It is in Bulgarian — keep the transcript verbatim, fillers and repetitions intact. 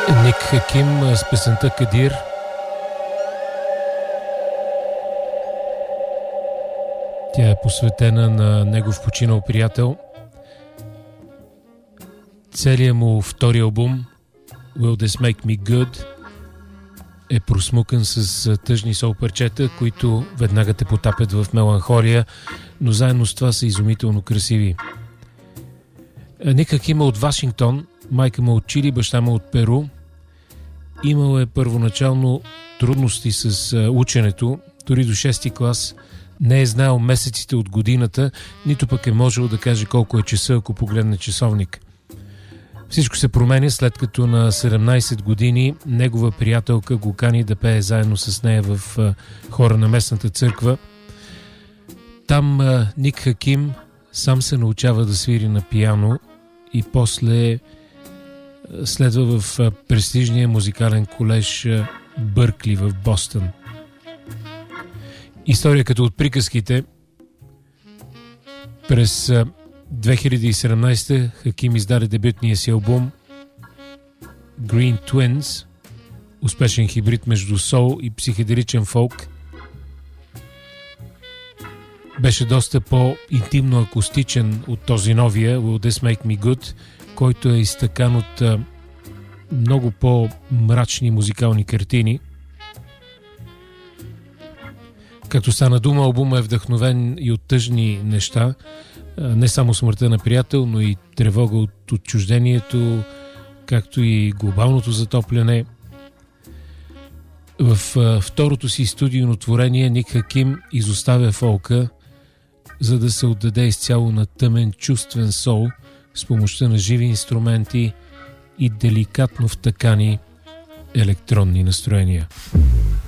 Ник Хаким с песента Кадир. Тя е посветена на негов починал приятел. Целият му втори албум Will This Make Me Good е просмукан с тъжни сол парчета, които веднага те потапят в меланхолия, но заедно с това са изумително красиви. Ник Хаким е от Вашингтон, майка му от Чили, баща му от Перу. Имал е първоначално трудности с ученето, дори до шести клас не е знаел месеците от годината, нито пък е можел да каже колко е часа, ако погледне часовник. Всичко се променя след като на седемнайсет години негова приятелка го кани да пее заедно с нея в хора на местната църква. Там Ник Хаким сам се научава да свири на пиано и после следва в престижния музикален колеж Бъркли в Бостън. История като от приказките. През две хиляди и седемнайсета Хаким издаде дебютния си албум Green Twins, успешен хибрид между сол и психоделичен фолк. Беше доста по-интимно акустичен от този новия Will This Make Me Good, който е изтъкан от а, много по-мрачни музикални картини. Като стана дума, албума е вдъхновен и от тъжни неща, не само смъртта на приятел, но и тревога от отчуждението, както и глобалното затопляне. В а, второто си студийно творение Ник Хаким изоставя фолка, за да се отдаде изцяло на тъмен чувствен сол с помощта на живи инструменти и деликатно втъкани електронни настроения.